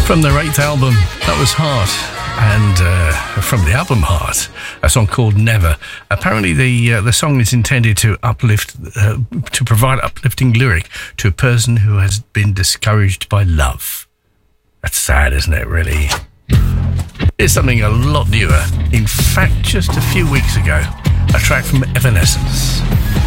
From their 8th album, that was Heart. And from the album Heart, a song called Never. Apparently the song is intended to to provide uplifting lyric to a person who has been discouraged by love. That's sad, isn't it, really? Here's something a lot newer. In fact, just a few weeks ago, a track from Evanescence.